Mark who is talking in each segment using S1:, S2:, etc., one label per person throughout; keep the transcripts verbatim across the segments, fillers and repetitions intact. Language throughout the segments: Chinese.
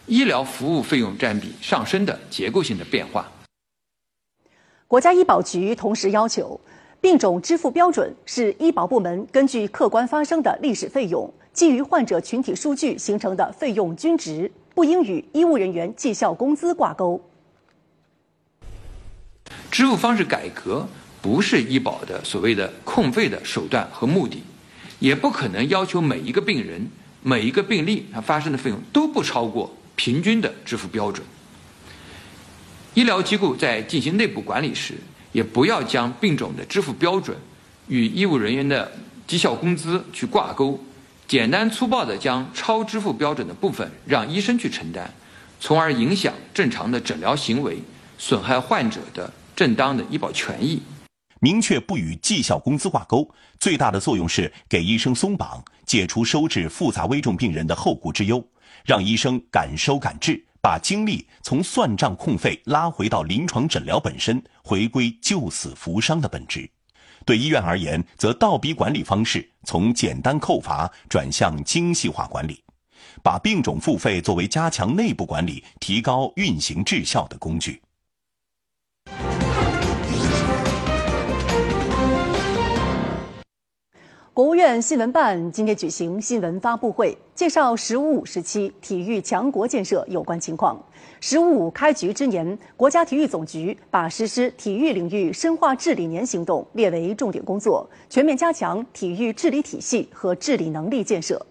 S1: 医疗服务费用占比上升的结构性的变化。
S2: 国家医保局同时要求，病种支付标准是医保部门根据客观发生的历史费用，基于患者群体数据形成的费用均值，不应与医务人员绩效工资挂钩。
S1: 支付方式改革不是医保的所谓的控费的手段和目的，也不可能要求每一个病人、每一个病例它发生的费用都不超过平均的支付标准。医疗机构在进行内部管理时，也不要将病种的支付标准与医务人员的绩效工资去挂钩，简单粗暴地将超支付标准的部分让医生去承担，从而影响正常的诊疗行为，损害患者的正当的医保权益。
S3: 明确不与绩效工资挂钩，最大的作用是给医生松绑，解除收治复杂危重病人的后顾之忧，让医生敢收敢治，把精力从算账控费拉回到临床诊疗本身，回归救死扶伤的本质。对医院而言，则倒逼管理方式从简单扣罚转向精细化管理，把病种付费作为加强内部管理、提高运行质效的工具。
S2: 国务院新闻办今天举行新闻发布会，介绍“十五五”时期体育强国建设有关情况。“十五五”开局之年，国家体育总局把实施体育领域深化治理年行动列为重点工作，全面加强体育治理体系和治理能力建设。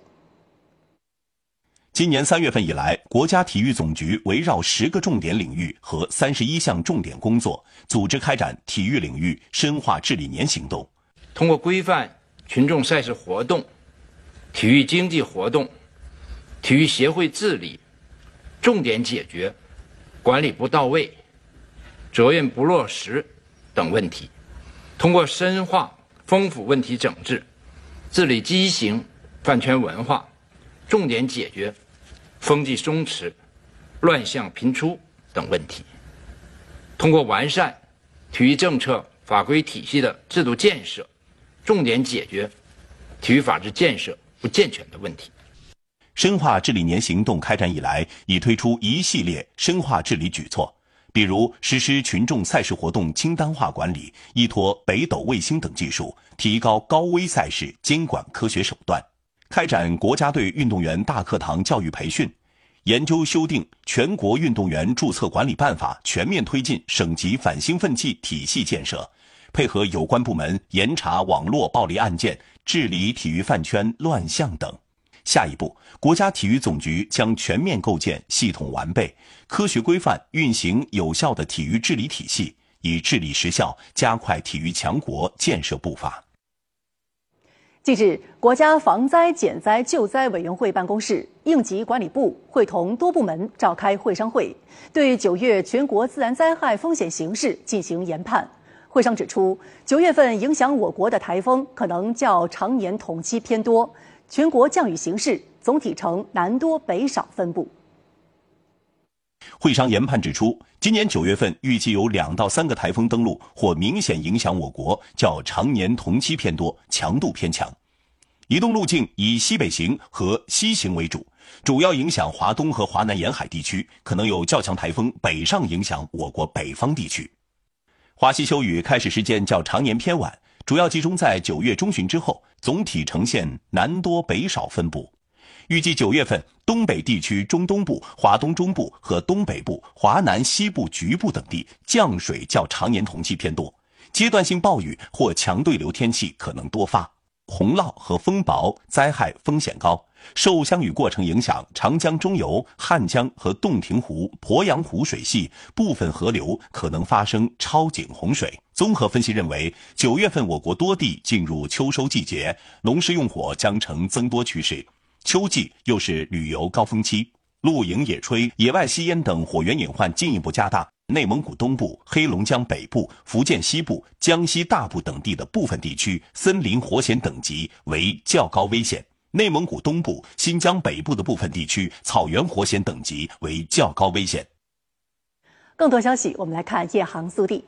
S3: 今年三月份以来，国家体育总局围绕十个重点领域和三十一项重点工作，组织开展体育领域深化治理年行动，
S4: 通过规范群众赛事活动、体育经济活动、体育协会治理，重点解决管理不到位、责任不落实等问题，通过深化丰富问题整治，治理畸形饭圈文化，重点解决风气松弛、乱象频出等问题，通过完善体育政策法规体系的制度建设，重点解决体育法治建设不健全的问题。
S3: 深化治理年行动开展以来，已推出一系列深化治理举措，比如实施群众赛事活动清单化管理，依托北斗卫星等技术，提高高危赛事监管科学手段，开展国家队运动员大课堂教育培训，研究修订《全国运动员注册管理办法》，全面推进省级反兴奋剂体系建设，配合有关部门严查网络暴力案件，治理体育饭圈乱象等。下一步，国家体育总局将全面构建系统完备、科学规范、运行有效的体育治理体系，以治理实效加快体育强国建设步伐。
S2: 近日，国家防灾减灾救灾委员会办公室、应急管理部会同多部门召开会商会，对九月全国自然灾害风险形势进行研判。会上指出，九月份影响我国的台风可能较常年同期偏多，全国降雨形势总体呈南多北少分布。
S3: 会商研判指出，今年九月份预计有两到三个台风登陆或明显影响我国，较常年同期偏多，强度偏强。移动路径以西北行和西行为主，主要影响华东和华南沿海地区，可能有较强台风北上影响我国北方地区。华西休雨开始时间较常年偏晚，主要集中在九月中旬之后，总体呈现南多北少分布。预计九月份，东北地区中东部、华东中部和东北部、华南西部局部等地降水较常年同期偏多，阶段性暴雨或强对流天气可能多发，洪涝和风雹灾害风险高。受降雨过程影响，长江中游、汉江和洞庭湖、鄱阳湖水系部分河流可能发生超警洪水。综合分析认为，九月份我国多地进入秋收季节，农事用火将呈增多趋势。秋季又是旅游高峰期，露营、野炊、野外吸烟等火源隐患进一步加大。内蒙古东部、黑龙江北部、福建西部、江西大部等地的部分地区森林火险等级为较高危险。内蒙古东部、新疆北部的部分地区草原火险等级为较高危险。
S2: 更多消息，我们来看夜航速递。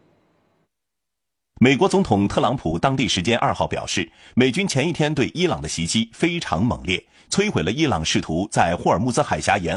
S3: 美国总统特朗普当地时间二号表示，美军前一天对伊朗的袭击非常猛烈，摧毁了伊朗试图在霍尔木兹海峡沿